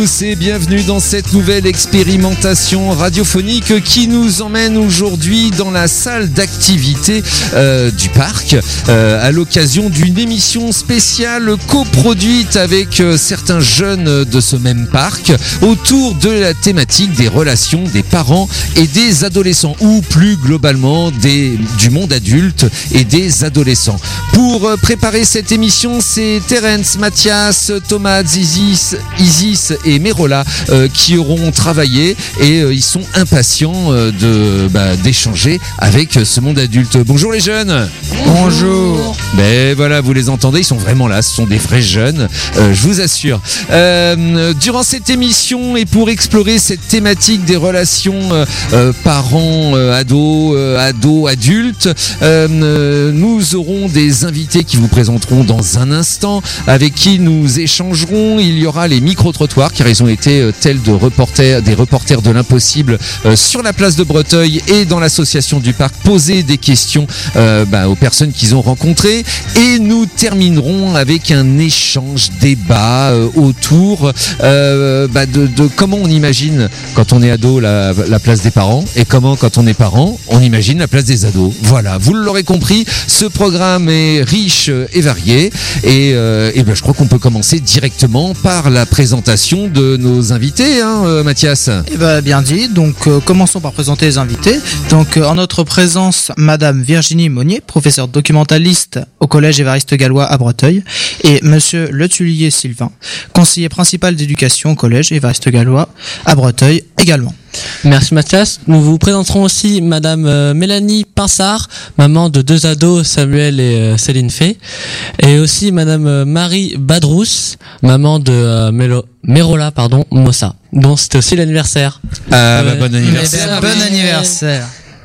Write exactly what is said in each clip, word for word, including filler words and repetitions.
Et bienvenue dans cette nouvelle expérimentation radiophonique qui nous emmène aujourd'hui dans la salle d'activité euh, du parc euh, à l'occasion d'une émission spéciale coproduite avec euh, certains jeunes de ce même parc autour de la thématique des relations des parents et des adolescents, ou plus globalement des, du monde adulte et des adolescents. Pour euh, préparer cette émission, c'est Terence, Mathias, Thomas, Isis, Isis et Merola euh, qui auront travaillé et euh, ils sont impatients euh, de bah, d'échanger avec ce monde adulte. Bonjour les jeunes. Bonjour. Ben voilà, vous les entendez, ils sont vraiment là, ce sont des vrais jeunes, euh, je vous assure. Euh, durant cette émission et pour explorer cette thématique des relations euh, euh, parents, euh, ados, euh, ados, adultes, euh, euh, nous aurons des invités qui vous présenteront dans un instant, avec qui nous échangerons. Il y aura les micro-trottoirs car ils ont été euh, tels de reporters, des reporters de l'impossible euh, sur la place de Breteuil et dans l'association du parc, poser des questions euh, bah, aux personnes qu'ils ont rencontrées. Et nous terminerons avec un échange débat euh, autour euh, bah, de, de comment on imagine quand on est ado la, la place des parents et comment quand on est parent on imagine la place des ados. Voilà, vous l'aurez compris, ce programme est riche et varié et, euh, et ben, je crois qu'on peut commencer directement par la présentation de nos invités, hein, euh, Mathias. Eh ben, bien dit, donc euh, commençons par présenter les invités. Donc euh, en notre présence, Madame Virginie Monnier, professeure documentaliste au Collège Évariste Galois à Breteuil, et Monsieur Letulier Sylvain, conseiller principal d'éducation au Collège Évariste Galois à Breteuil également. Merci Mathias. Nous vous présenterons aussi Madame euh, Mélanie Pinsard, maman de deux ados, Samuel et euh, Céline Fay, et aussi Madame euh, Marie Badrousse, maman de euh, Mélo- Merola, pardon, Mossa, dont c'était aussi l'anniversaire. Ah, Euh, bah, bon anniversaire. Eh ben, bon anniversaire.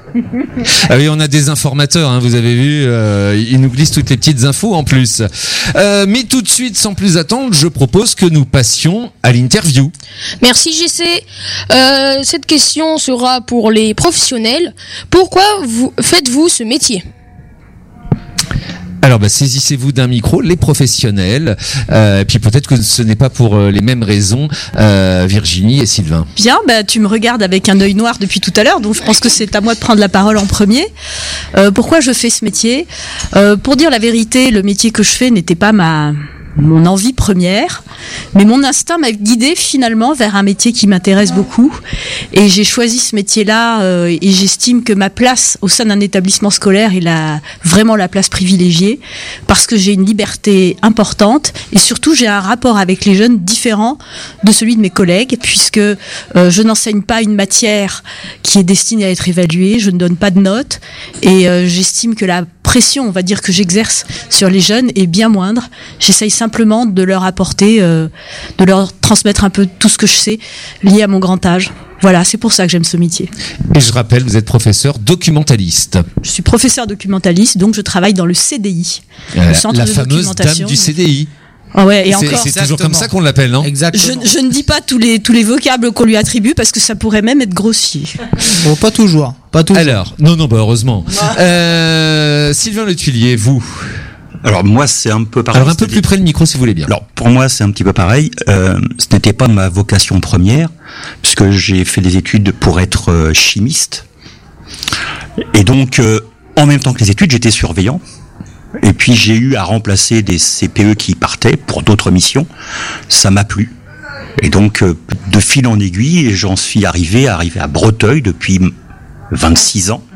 Ah oui, on a des informateurs, hein, vous avez vu, euh, ils nous glissent toutes les petites infos en plus. Euh, mais tout de suite, sans plus attendre, je propose que nous passions à l'interview. Merci G C. Euh, cette question sera pour les professionnels. Pourquoi vous faites-vous ce métier ? Alors bah, saisissez-vous d'un micro, les professionnels, euh, et puis peut-être que ce n'est pas pour euh, les mêmes raisons, euh, Virginie et Sylvain. Bien, bah, tu me regardes avec un œil noir depuis tout à l'heure, donc je pense que c'est à moi de prendre la parole en premier. Euh, pourquoi je fais ce métier ? euh, Pour dire la vérité, le métier que je fais n'était pas ma... mon envie première, mais mon instinct m'a guidée finalement vers un métier qui m'intéresse beaucoup, et j'ai choisi ce métier-là euh, et j'estime que ma place au sein d'un établissement scolaire est la, vraiment la place privilégiée, parce que j'ai une liberté importante et surtout j'ai un rapport avec les jeunes différent de celui de mes collègues, puisque euh, je n'enseigne pas une matière qui est destinée à être évaluée, je ne donne pas de notes, et euh, j'estime que la pression, on va dire, que j'exerce sur les jeunes est bien moindre. J'essaye simplement de leur apporter, euh, de leur transmettre un peu tout ce que je sais lié à mon grand âge. Voilà, c'est pour ça que j'aime ce métier. Et je rappelle, vous êtes professeur documentaliste. Je suis professeur documentaliste, donc je travaille dans le C D I, Euh, le centre la de fameuse documentation. dame du C D I. Ah ouais, et C'est, encore. c'est toujours Exactement. comme ça qu'on l'appelle, non ? Exactement. Je, je ne dis pas tous les tous les vocables qu'on lui attribue parce que ça pourrait même être grossier. Bon, pas toujours, pas toujours. Alors, non, non, bah heureusement. Euh, Sylvain Letulier, vous. Alors moi c'est un peu pareil. Alors un peu plus près le micro si vous voulez bien. Alors pour moi c'est un petit peu pareil. Euh, ce n'était pas ma vocation première, puisque j'ai fait des études pour être euh, chimiste. Et donc euh, en même temps que les études j'étais surveillant. Et puis j'ai eu à remplacer des C P E qui partaient pour d'autres missions. Ça m'a plu. Et donc euh, de fil en aiguille j'en suis arrivé à arriver à Breteuil depuis vingt-six ans.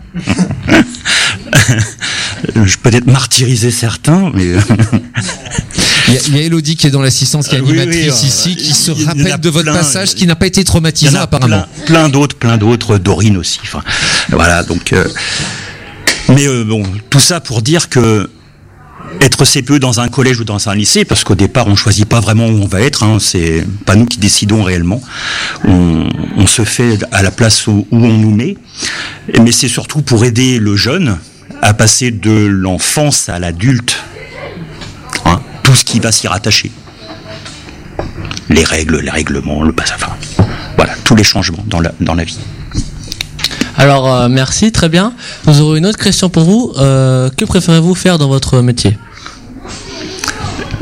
Je peux peut-être martyriser certains, mais Il y, a, il y a Elodie qui est dans l'assistance, qui est Euh, oui, animatrice oui, ici, qui il se y en a rappelle de votre plein, passage, euh, qui n'a pas été il y traumatisant en a apparemment. plein, plein d'autres, plein d'autres, Dorine aussi. Enfin, voilà, donc. Euh, mais euh, bon, tout ça pour dire que être C P E dans un collège ou dans un lycée, parce qu'au départ on choisit pas vraiment où on va être, hein, c'est pas nous qui décidons réellement. On, on se fait à la place où, où on nous met, mais c'est surtout pour aider le jeune à passer de l'enfance à l'adulte, hein, tout ce qui va s'y rattacher, les règles, les règlements, le passage, enfin, voilà, tous les changements dans la dans la vie. Alors euh, merci, très bien. Nous aurons une autre question pour vous. Euh, que préférez-vous faire dans votre métier ?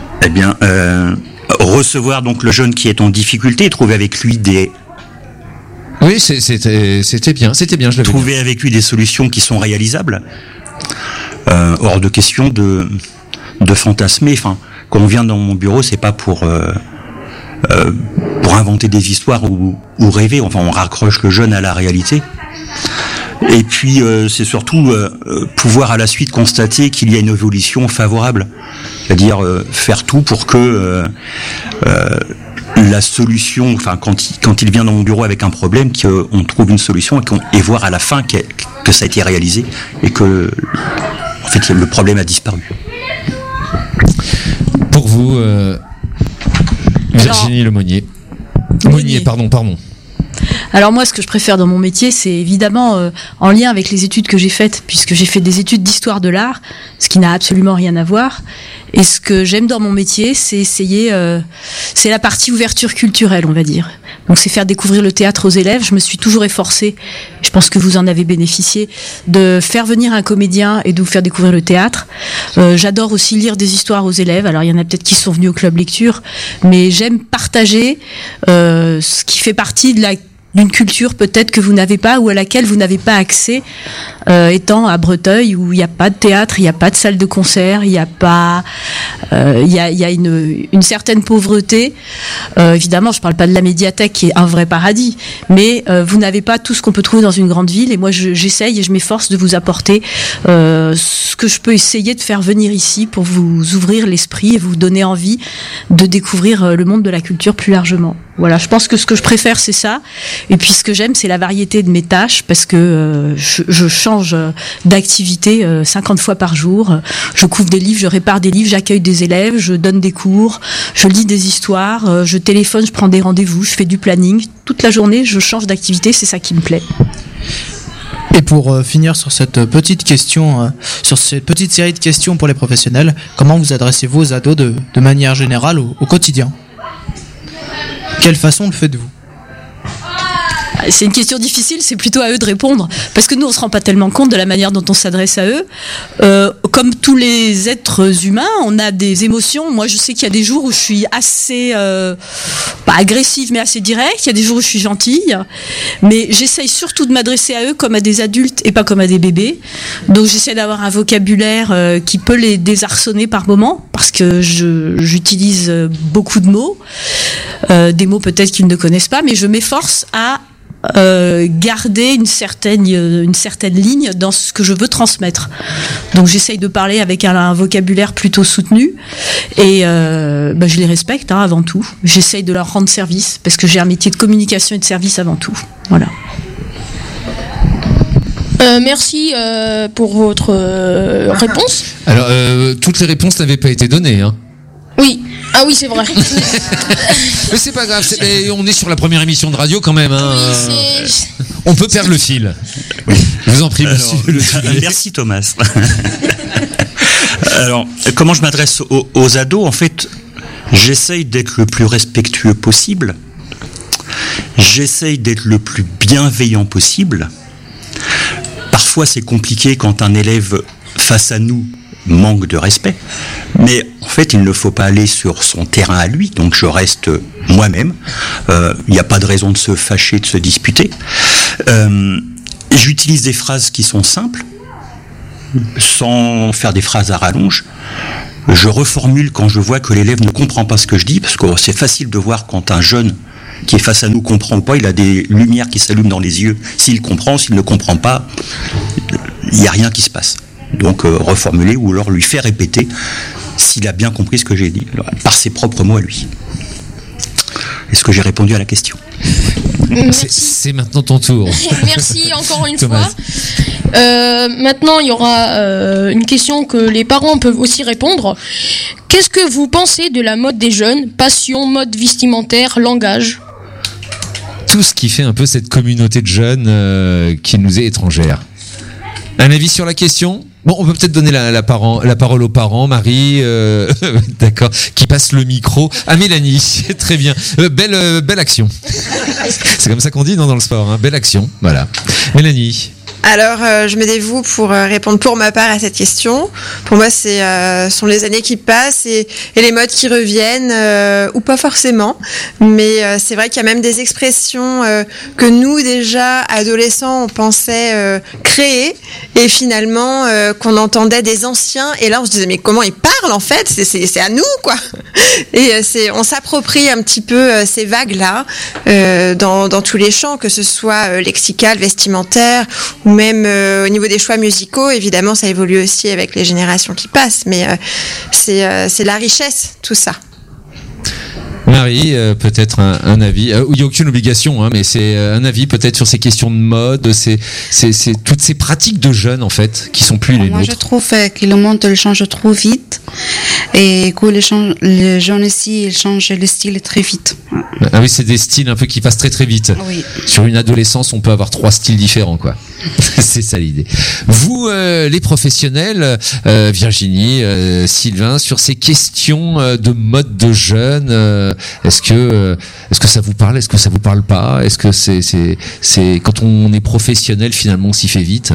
Eh bien, euh, recevoir donc le jeune qui est en difficulté et trouver avec lui des Oui, c'est- c'était c'était bien, c'était bien, je l'avais dit. trouver avec lui des solutions qui sont réalisables. Euh, hors de question de de fantasmer. Enfin, quand on vient dans mon bureau, c'est pas pour euh, euh, pour inventer des histoires ou, ou rêver. Enfin, on raccroche le jeune à la réalité. Et puis, euh, c'est surtout euh, pouvoir à la suite constater qu'il y a une évolution favorable. C'est-à-dire euh, faire tout pour que euh, euh, la solution, enfin, quand il, quand il vient dans mon bureau avec un problème, qu'on trouve une solution et, qu'on, et voir à la fin que, que ça a été réalisé et que, en fait, le problème a disparu. Pour vous, euh, Virginie Lemonnier. Monnier. Monnier, pardon, pardon. Alors moi, ce que je préfère dans mon métier, c'est évidemment euh, en lien avec les études que j'ai faites, puisque j'ai fait des études d'histoire de l'art, ce qui n'a absolument rien à voir. Et ce que j'aime dans mon métier, c'est essayer, euh, c'est la partie ouverture culturelle, on va dire. Donc c'est faire découvrir le théâtre aux élèves. Je me suis toujours efforcée, je pense que vous en avez bénéficié, de faire venir un comédien et de vous faire découvrir le théâtre. Euh, j'adore aussi lire des histoires aux élèves. Alors il y en a peut-être qui sont venus au club lecture, mais j'aime partager euh, ce qui fait partie de la d'une culture peut-être que vous n'avez pas ou à laquelle vous n'avez pas accès, euh, étant à Breteuil où il n'y a pas de théâtre, il n'y a pas de salle de concert, il n'y a pas, euh, il y a, il y a une, une certaine pauvreté. Euh, évidemment, je ne parle pas de la médiathèque qui est un vrai paradis, mais euh, vous n'avez pas tout ce qu'on peut trouver dans une grande ville. Et moi, je, j'essaye et je m'efforce de vous apporter euh, ce que je peux essayer de faire venir ici pour vous ouvrir l'esprit et vous donner envie de découvrir le monde de la culture plus largement. Voilà, je pense que ce que je préfère, c'est ça. Et puis ce que j'aime, c'est la variété de mes tâches, parce que euh, je, je change d'activité euh, cinquante fois par jour. Je couvre des livres, je répare des livres, j'accueille des élèves, je donne des cours, je lis des histoires, euh, je téléphone, je prends des rendez-vous, je fais du planning. Toute la journée, je change d'activité, c'est ça qui me plaît. Et pour euh, finir sur cette petite question, euh, sur cette petite série de questions pour les professionnels, comment vous adressez-vous aux ados de, de manière générale au, au quotidien ? Quelle façon le faites-vous ? C'est une question difficile, c'est plutôt à eux de répondre, parce que nous on se rend pas tellement compte de la manière dont on s'adresse à eux. Euh, comme tous les êtres humains, on a des émotions. Moi je sais qu'il y a des jours où je suis assez, euh, pas agressive mais assez directe, il y a des jours où je suis gentille, mais j'essaye surtout de m'adresser à eux comme à des adultes et pas comme à des bébés. Donc j'essaie d'avoir un vocabulaire euh, qui peut les désarçonner par moments, parce que je, j'utilise beaucoup de mots, euh, des mots peut-être qu'ils ne connaissent pas, mais je m'efforce à Euh, garder une certaine une certaine ligne dans ce que je veux transmettre. Donc j'essaye de parler avec un, un vocabulaire plutôt soutenu et euh, bah, je les respecte hein, avant tout. J'essaye de leur rendre service parce que j'ai un métier de communication et de service avant tout. Voilà. Euh, merci euh, pour votre euh, réponse. Alors, euh, toutes les réponses n'avaient pas été données, hein. Oui. Ah oui, c'est vrai. Mais c'est pas grave, c'est, mais on est sur la première émission de radio quand même, hein. Oui, c'est... On peut perdre le fil. Je vous en prie, monsieur. Alors, le merci Thomas. Alors, comment je m'adresse aux, aux ados ? En fait, j'essaye d'être le plus respectueux possible. J'essaye d'être le plus bienveillant possible. Parfois, c'est compliqué quand un élève face à nous manque de respect. Mais en fait, il ne faut pas aller sur son terrain à lui. Donc, je reste moi-même. Il euh, n'y a pas de raison de se fâcher, de se disputer. Euh, j'utilise des phrases qui sont simples, sans faire des phrases à rallonge. Je reformule quand je vois que l'élève ne comprend pas ce que je dis, parce que c'est facile de voir quand un jeune qui est face à nous comprend ou pas, il a des lumières qui s'allument dans les yeux. S'il comprend, s'il ne comprend pas, il n'y a rien qui se passe. Donc euh, reformuler ou alors lui faire répéter s'il a bien compris ce que j'ai dit, par ses propres mots à lui. Est-ce que j'ai répondu à la question ? C'est, c'est maintenant ton tour. Merci encore une Thomas. fois. Euh, maintenant, il y aura euh, une question que les parents peuvent aussi répondre. Qu'est-ce que vous pensez de la mode des jeunes ? Passion, mode vestimentaire, langage ? Tout ce qui fait un peu cette communauté de jeunes euh, qui nous est étrangère. Un avis sur la question ? Bon, on peut peut-être donner la, la, parent, la parole aux parents, Marie, euh, d'accord, qui passe le micro à Mélanie. Très bien, euh, belle, euh, belle action. C'est comme ça qu'on dit, non, dans le sport, hein, belle action. Voilà, Mélanie. Alors, euh, je me dévoue pour euh, répondre pour ma part à cette question. Pour moi, c'est euh, sont les années qui passent et, et les modes qui reviennent, euh, ou pas forcément. Mais euh, c'est vrai qu'il y a même des expressions euh, que nous, déjà, adolescents, on pensait euh, créer, et finalement, euh, qu'on entendait des anciens. Et là, on se disait, mais comment ils parlent, en fait? C'est, c'est, c'est à nous, quoi. Et euh, c'est, on s'approprie un petit peu euh, ces vagues-là euh, dans, dans tous les champs, que ce soit euh, lexical, vestimentaire, ou même euh, au niveau des choix musicaux. Évidemment, ça évolue aussi avec les générations qui passent, mais euh, c'est, euh, c'est la richesse, tout ça. Marie, euh, peut-être un, un avis. Euh, il n'y a aucune obligation, hein, mais c'est euh, un avis peut-être sur ces questions de mode, c'est, c'est, c'est toutes ces pratiques de jeunes en fait qui sont plus les Moi, nôtres. je trouve euh, que le monde il change trop vite et que les, gens, les jeunes ici ils changent le style très vite. Ah oui, c'est des styles un peu qui passent très très vite. Oui. Sur une adolescence, on peut avoir trois styles différents, quoi. C'est ça l'idée. Vous, euh, les professionnels, euh, Virginie, euh, Sylvain, sur ces questions euh, de mode de jeunes, euh, est-ce que euh, est-ce que ça vous parle, est-ce que ça vous parle pas, est-ce que c'est c'est c'est quand on est professionnel finalement on s'y fait vite.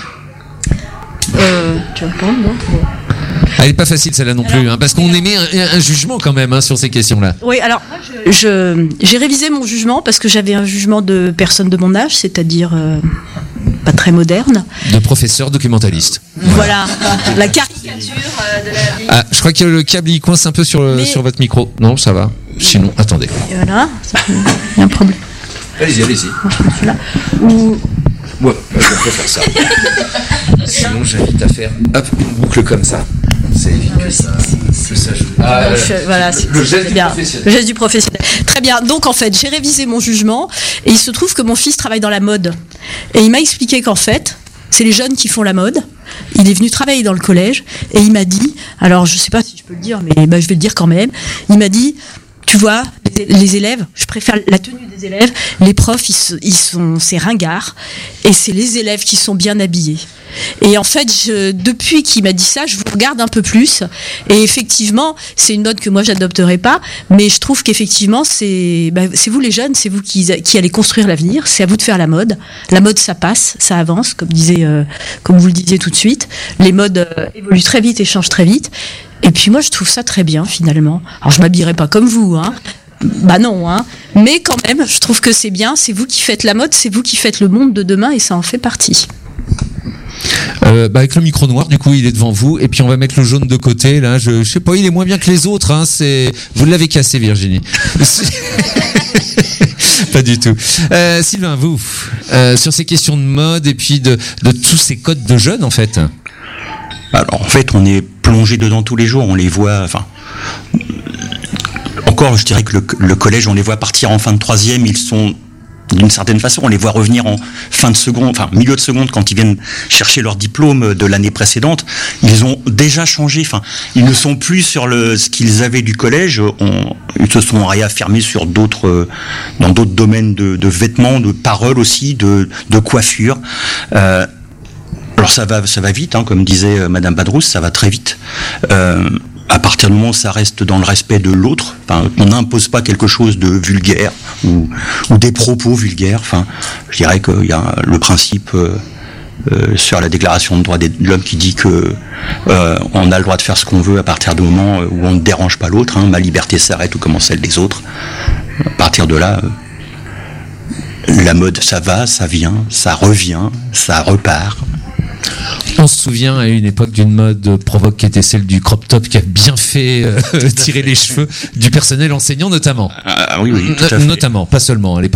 Euh, tu réponds, non? Elle est pas facile celle-là non plus, hein, parce qu'on émet un, un jugement quand même hein, sur ces questions-là. Oui, alors je, j'ai révisé mon jugement parce que j'avais un jugement de personne de mon âge, c'est-à-dire euh, pas très moderne. De professeur documentaliste. Voilà, la caricature euh, de la vie. Ah, je crois que le câble il coince un peu sur le, Mais- sur votre micro. Non, ça va. Sinon, attendez. Et voilà, il y a un problème. Allez-y, allez-y. Celui-là. Ou Ouais, je peux faire ça. Sinon, j'invite à faire hop, une boucle comme ça. Ça évite que ça, que ça joue. Ah, Donc, je- voilà, c'est- le geste c'est du bien. professionnel. Le geste du professionnel. Très bien. Donc en fait, j'ai révisé mon jugement et il se trouve que mon fils travaille dans la mode. Et il m'a expliqué qu'en fait, c'est les jeunes qui font la mode. Il est venu travailler dans le collège et il m'a dit, alors je sais pas si je peux le dire, mais bah, je vais le dire quand même. Il m'a dit, tu vois, les, les élèves, je préfère la tenue des élèves. Les profs, ils, se- ils sont, c'est ringard, et c'est les élèves qui sont bien habillés. Et en fait, je, depuis qu'il m'a dit ça, je vous regarde un peu plus. Et effectivement, c'est une mode que moi j'adopterai pas, mais je trouve qu'effectivement, c'est, bah, c'est vous les jeunes, c'est vous qui, qui allez construire l'avenir. C'est à vous de faire la mode. La mode, ça passe, ça avance, comme disait, euh, comme vous le disiez tout de suite. Les modes euh, évoluent très vite et changent très vite. Et puis moi, je trouve ça très bien finalement. Alors, je m'habillerai pas comme vous, hein. Bah non, hein. Mais quand même, je trouve que c'est bien. C'est vous qui faites la mode, c'est vous qui faites le monde de demain, et ça en fait partie. Euh, bah avec le micro noir, du coup, il est devant vous, et puis on va mettre le jaune de côté. Là, je, je sais pas, il est moins bien que les autres. Hein, c'est, vous l'avez cassé, Virginie. Pas du tout. Euh, Sylvain, vous, euh, sur ces questions de mode et puis de, de tous ces codes de jeunes, en fait. Alors en fait, on est plongé dedans tous les jours, on les voit. Enfin, encore, je dirais que le, le collège, on les voit partir en fin de troisième, ils sont d'une certaine façon, on les voit revenir en fin de seconde, enfin milieu de seconde quand ils viennent chercher leur diplôme de l'année précédente. Ils ont déjà changé. Enfin, ils ne sont plus sur le ce qu'ils avaient du collège. On, ils se sont réaffirmés sur d'autres, dans d'autres domaines de, de vêtements, de paroles aussi, de, de coiffure. Euh, alors ça va, ça va vite, hein, comme disait euh, Madame Badrousse, ça va très vite. Euh, à partir du moment où ça reste dans le respect de l'autre, enfin, on n'impose pas quelque chose de vulgaire ou, ou des propos vulgaires. Enfin, je dirais qu'il y a le principe euh, euh, sur la Déclaration des droits de l'homme qui dit que euh, on a le droit de faire ce qu'on veut à partir du moment où on ne dérange pas l'autre. Hein, ma liberté s'arrête où commence celle des autres. À partir de là, euh, la mode, ça va, ça vient, ça revient, ça repart. On se souvient à une époque d'une mode provoque qui était celle du crop top qui a bien fait euh, tirer les cheveux du personnel enseignant notamment. Ah oui, oui, tout à fait. Notamment, pas seulement. À l'époque,